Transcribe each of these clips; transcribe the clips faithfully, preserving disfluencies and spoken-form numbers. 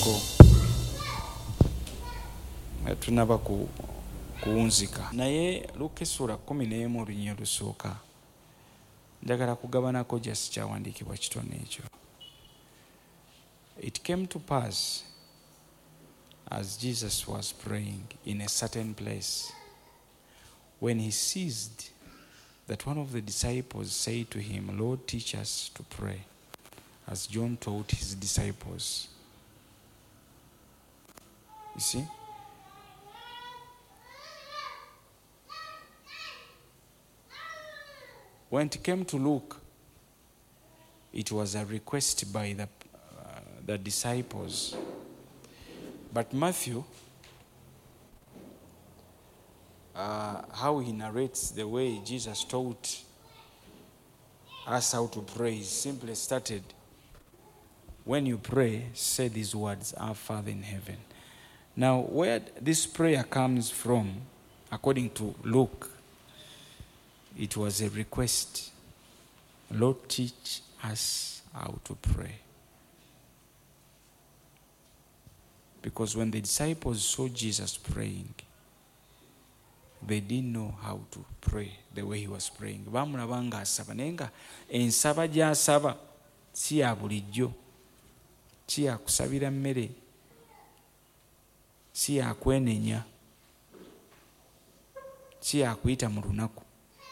ko tunaba ku kuwunzika naye Luka essula kkumi n'emu olunyiriri olusooka njagala kugabanako just kyawandiikibwa kitone ekyo. It came to pass as Jesus was praying in a certain place, when he ceased, that one of the disciples said to him, Lord, teach us to pray, as John taught his disciples. You see? When it came to Luke, it was a request by the, uh, the disciples. But Matthew, uh, how he narrates the way Jesus taught us how to pray, he simply started, when you pray, say these words, Our Father in heaven. Now, where this prayer comes from, according to Luke, it was a request. Lord, teach us how to pray. Because when the disciples saw Jesus praying, they didn't know how to pray the way he was praying. Bamulaba nga asaba naye nga ensaba gy'asaba si ya bulijjo, si ya kusabira mmere, si ya kwenenya, si ya kuyita mu lunaku.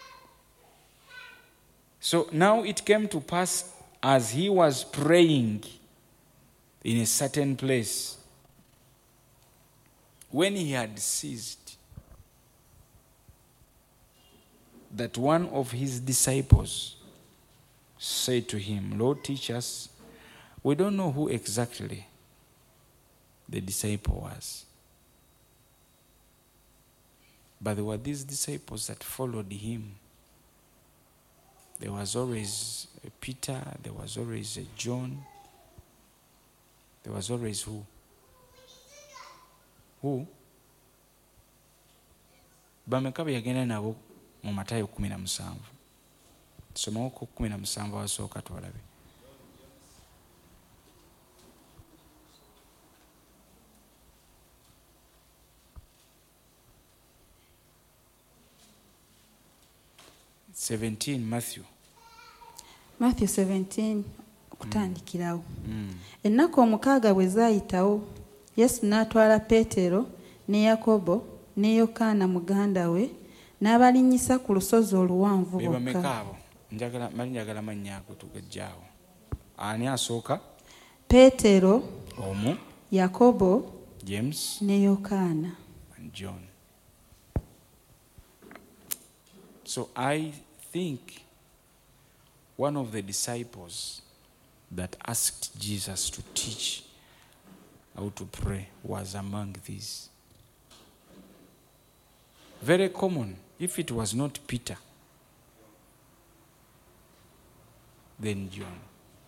So now it came to pass as he was praying in a certain place, when he had ceased, that one of his disciples said to him, Lord, teach us. We don't know who exactly the disciple was, but there were these disciples that followed him. There was always a Peter, there was always a John, there was always who? Who? Bameka be yagenda nabo mu Matayo kumi na musanvu. Somawo ku kumi na musanvu wasooka twalabe. seventeen Matthew. Matthew seventeen kutandikirawo. Mm. Ennaku omukaaga bwe zaayitawo, Yesu n'atwala Peetero ne Yakobo ne Yokaana muganda we n'abalinnyisa ku lusozi oluwanvu bokka. Bebameka abo? Njagala mali njagala mannya ago tugajjaawo. Ani asooka? Peetero, omu, Yakobo, James ne Yokaana, and John. So I think one of the disciples that asked Jesus to teach how to pray was among these. Very common. If it was not Peter, then John.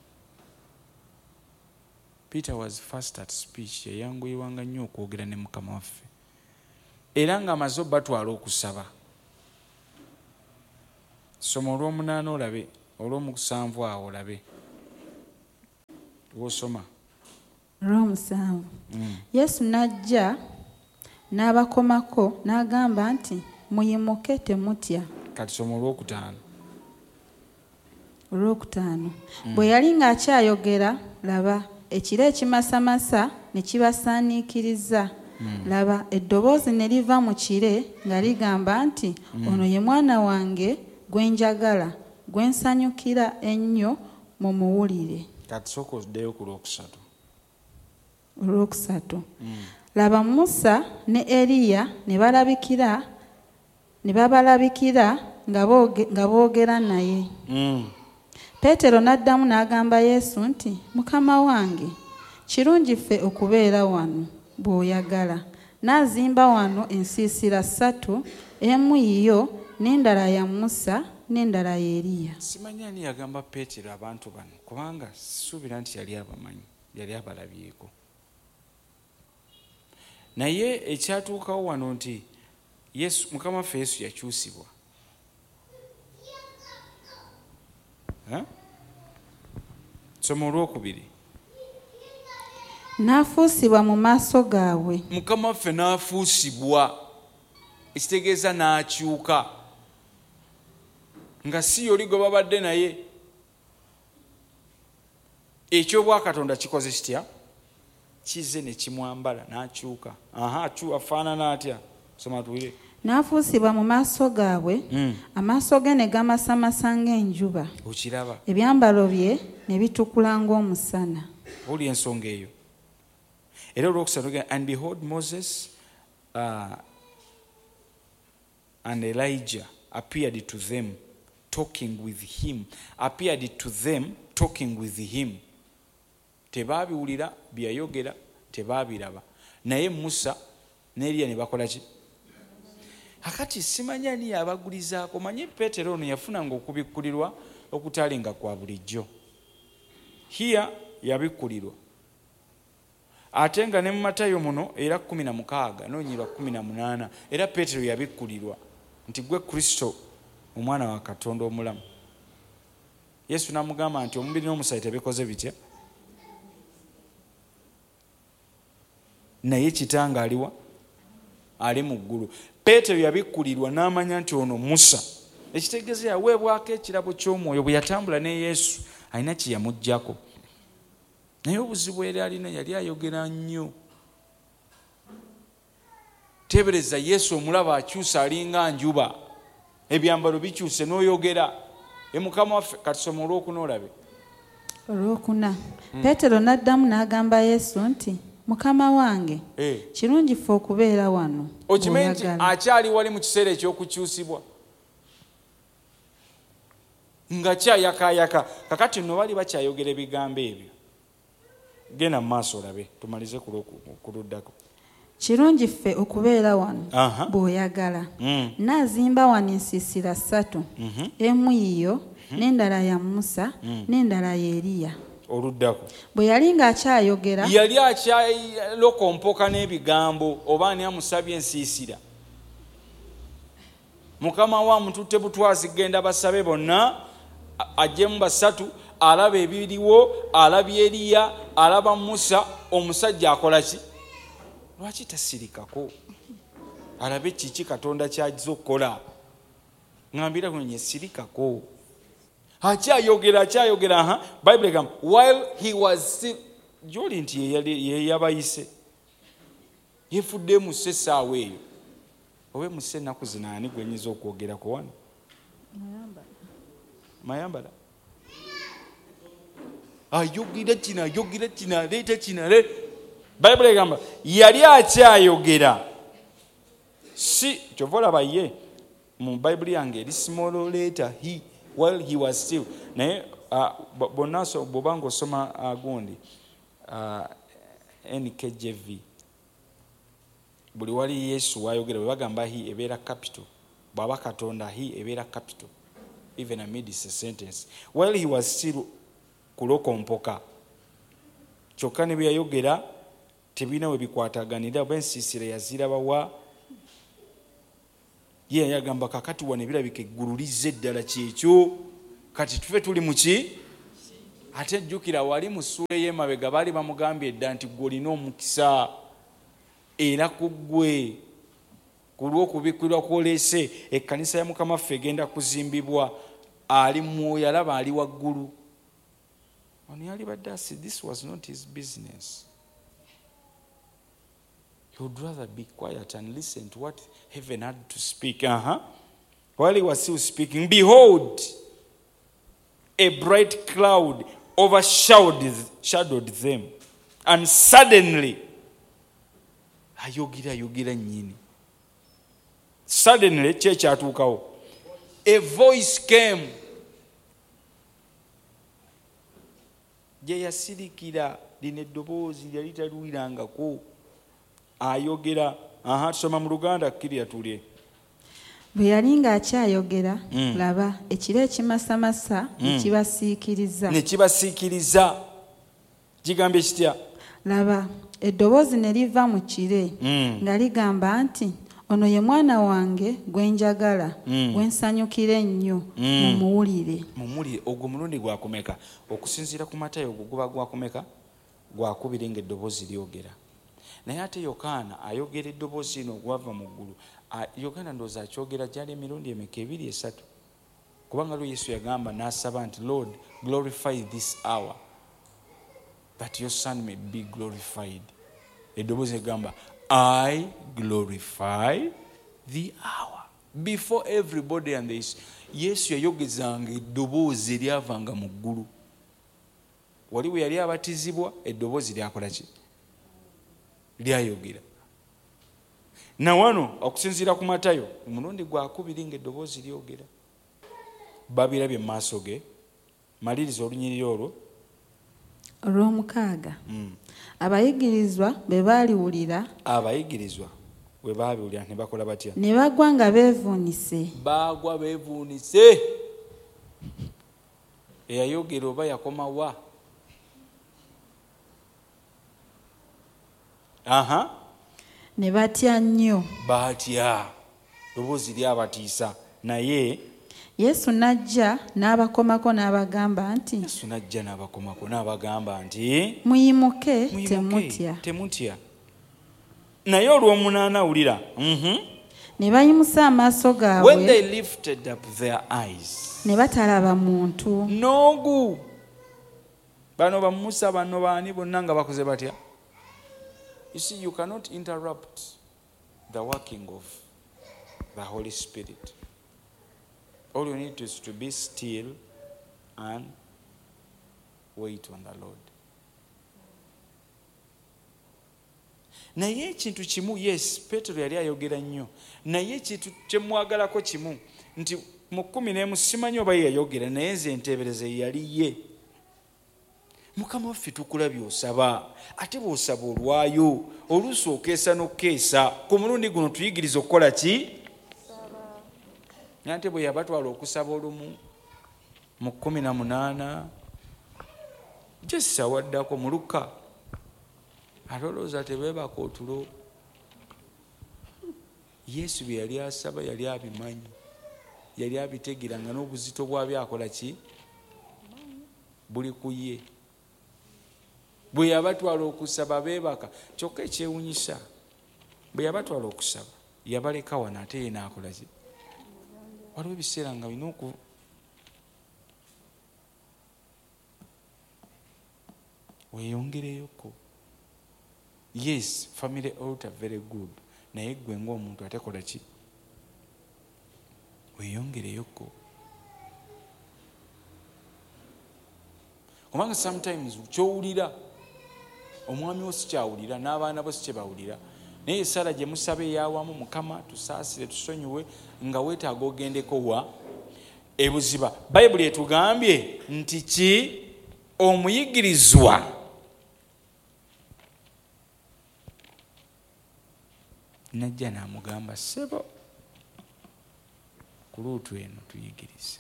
Peter was fast at speech. Yayanguyirwanga nnyo okwogera ne Mukama waffe. Era nga amaze batwala okusaba. Soma olw'omunaana olabe, olw'omusanvu awo olabe. Wosoma. Olw'omusanvu. Mm. Yesu n'ajja n'abakomako n'agamba nti muyimuke temutya. Kati soma olw'okutaano. Olw'okutaano. Mm. Bwe yali ng'akyayogera, laba ekire ekimasamasa ne kibasaaniikiriza. Mm. Laba eddoboozi ne liva mu kire nga ligamba nti mm. ono ye mwana wange gwe njagala, gwe nsanyukira ennyo mumuwulire. Kati sooka oddeyo ku lwokusatu. Olwokusatu. Mm. Laba Musa ne Eriya ne balabikira ne babalabikira nga booge, nga boogera naye. Mm. Peetero n'addamu n'agamba Yesu nti Mukama wange, kirungi ffe okubeera wano bw'oyagala. N'azimba wano ensiisira ssatu, emu yiyo n'endala ya Musa n'endala ya Eriya. Simanyi ani yagamba Peetero abantu bano kubanga sisuubira nti yali abamanyi, yali abalabyeko. Naye ekyatuukawo wano nti Yesu, Mukama waffe Yesu yakyusibwa. Soma olwokubiri. n'afuusibwa mu maaso gaabwe. Mukama waffe n'afuusibwa, ekitegeeza n'akyuka nga si yoli gwe babadde naye. Ekyobwakatonda kikoze kitya? Kize ne kimwambala n'akyuka. Aha, akyuka afaanana atya? Soma tuwire. N'afuusibwa mu maaso gaabwe, mm. amaaso ge ne gamasamasa ng'enjuba. Okiraba? Ebyambalo bye ne bitukula ng'omusana. Oli ensonga eyo. Era olwokusatu, and behold, Moses uh, and Elijah appeared to them talking with him. Appeared to them talking with him. Tebabiwulira byayogera, tebabiraba. Naye Musa ne Eliya ne bakola ki? Akati simanya ni abagulizaako. Manyi Peetero ono yafunanga okubikkulirwa okutalinga kwa bulijjo. Hiya yabikkulirwa. Ate nga ne mu Matayo muno era kumi na mukaaga n'onyirwa kumi na munaana era Peetero yabikkulirwa nti gwe Kristo omwana wa Katonda omulamu. Yesu n'amugamba nti omubiri n'omusaayi tebikoze bitya? Naye kitanga aliwa? Ali mu ggulu. Peetero yabikkulirwa n'amanya nti ono Musa. Ekitegeeza yaweebwako ekirabo ky'omwoyo bwe yatambula ne Yesu alina kye yamuggyako. Naye obuzibu era alina yali ayogera nnyo. Tebereza Yesu omulaba akyusa alinga njuba. Ebyambalo bikyuse n'oyogera. E Mukama waffe katusoma olwokuna olabe. Olwokuna. Hmm. Peetero n'addamu n'agamba Yesu nti, Mukama wange, hey. Kirungi ffe okubeera wano. Okimanyi nti akyali wali mu kiseera eky'okukyusibwa. Nga kyayakayaka. Kakati nno bali bakyayogera ebigambo ebyo. Genda mu maaso olabe tumalize kuluddako. Kirungi ffe okubeera wano bw'oyagala. Mm. N'azimba wano ensiisira ssatu. Mm-hmm. Emu yiyo, mm-hmm. n'endala ya Musa, mm. n'endala ya Eriya. Oluddako. Bwe yali ng'akyayogera, yali akyalokompoka n'ebigambo oba ani amusabye ensiisira. Mukama wa mututte butwazi genda basabe bonna ajjemu basatu, alaba ebiriwo, alabye Eriya, alaba Musa, omusajja akola ki? Lwaki tasirikako? Alabe kiki Katonda ky'agiza okukola. Ngambira kunye sirikako. Akyayogera akyayogera aha Bible egamba while he was still joli nti ye yabayise yefudde mu sesaawe eyo. Owe muse ennaku zinaani gwenyiza okwogerako wano? Mayambala. Mayambala. Ayogera kino ayogera kino aleeta kino ale. Bible egamba yali akyayogera. Si kyova olaba ye mu Bible yange eri small letter he while he was still. Naye uh, bonaso bobango soma agundi uh, N K J V buli wali Yesu wayogera bagamba he ebeera capital, baba Katonda he ebeera capital even amid this sentence while he was still kulokompoka. Kyokka ne byayogera tebina we bikwataganira bensiisira yazirabawa. Ye yagamba kakati wane birabika eggulu lizze eddala kyekyo kati tufe tuli muki. Ate jjukira wali mu ssuula y'emabega baali bamugambye edda nti ggwe olina omukisa era ku ggwe ku lw'okubikkirwa kw'oleese ekkanisa ya Mukama waffe egenda kuzimbibwa ali mwoyo alaba ali waggulu. Ono yali badde asi this was not his business. He would rather be quiet and listen to what heaven had to speak. Uh-huh. While he was still speaking, behold, a bright cloud overshadowed shadowed them. And suddenly, ayogera ayogera nyini. Suddenly, church atukawo. A voice came. Je yasirikira lino eddoboozi lyali taluwirangako. Ayogera aha tusoma mu Luganda kiriya tulye. Bwe yali ng'akyayogera mm. laba ekire ekimasamasa ne mm. kibasiikiriza. Ne kibasiikiriza. Gigambye kitya? Laba eddoboozi ne liva mu kire mm. nga ligamba nti ono ye mwana wange gwe njagala mm. gwe nsanyukira ennyo mm. mumuwulire. Mumuwulire ogwo mulundi gwakumeka okusinziira ku Matayo ogwo guba gwakumeka gwakubiri ng'eddoboozi lyogera. Naye ate Yokaana ayogera eddoboozi lino gwava mu ggulu. Yokaana ndowooza akyogera gyali emirundi emeka ebiri esatu, kubanga lwe Yesu yagamba n'asaba nti Lord glorify this hour that your son may be glorified. Eddoboozi egamba I glorify the hour before everybody and this. Yesu yayogezanga eddoboozi eryavanga mu ggulu. Wali bwe yali abatizibwa eddoboozi lyakola ki? Lyayogera. Na wano okusinziira ku Matayo omulundi gwakubiri ng'eddoboozi lyogera. Babirabye mu maaso ge. Maliriza olunyiriri olwo. Olw'omukaaga. Abayigirizwa bwe baaliwulira. Abayigirizwa bwe baabiwulira ne bakola batya? Ne bagwa nga beevuunise. Baagwa beevuunise. Eyayogera oba yakoma wa? Aha. Ne batya nnyo. Batya. Ddoboozi lyabatiisa. Naye Yesu n'ajja n'abakomako n'abagamba nti Yesu n'ajja n'abakomako n'abagamba nti muyimuke temutya. Temutya. Naye olw'omunaana wulira. Ne bayimusa amaaso gaabwe. When they lifted up their eyes. Ne batalaba muntu. Noogu. Bano ba Musa bano baani bonna nga bakoze batya? You see, you cannot interrupt the working of the Holy Spirit. All you need is to be still and wait on the Lord. Naye ekintu kimu, yes, Petero yali ayogera nnyo. Naye ekintu kyemwagalako kimu nti mu kkumi n'emu simanyi oba yayogera naye nze enteebereze yali ye. Mukama waffe tukulabye osaba, ate bw'osaba olwayo, oluusi okeesa n'okeesa. Ku mulundi guno tuyigiriza okukola ki? Nante bwe yabatwala okusaba olumu mu kkumi na munaana Jesa waddako mu Luka alowooza tebeebaka otulo. Yesu bye yali asaba yali abimanyi, yali abitegera nga n'obuzito bwabyo akola ki? Buli ku ye. Bwe yabatwala okusaba beebaka. Kyokka ekyewunyisa bwe yabatwala okusaba yabaleka wano ate ye n'akola ki? Waliwo ebiseera nga bina oku weeyongereyoko. Yes, family altar very good. Naye gwe ng'omuntu ate kola ki? Weeyongereyoko. Kubanga sometimes kyowulira omwami wo sikyawulira n'abaana bo sikyebawulira. Naye essala gye musaba eyawamu Mukama tusaasire tusonyiwe nga weetaaga ogendeko wa ebuziba. Bayibuli etugambye nti ki? Omuyigirizwa najja n'amugamba ssebo ku luutu eno tuyigirize.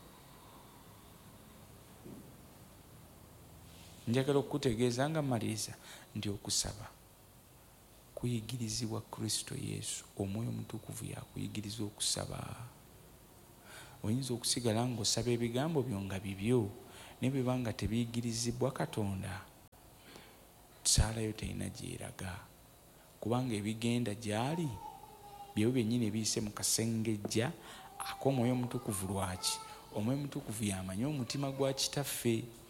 Njagala okukutegeeza nga maliriza nti okusaba kuyigirizibwa Kristo Yesu. Omwoyo Omutukuvu yakuyigiriza okusaba. Oyinza okusigala ng'osaba ebigambo byo nga bibyo naye bwe banga tebiyigirizibwa Katonda, saalayo terina gyeraga, kubanga ebigenda gyali byewo byennyini ebiyise mu kasengejja ak'Omwoyo Omutukuvu. Lwaki? Omwoyo Omutukuvu yamanyi omutima gwa Kitaffe.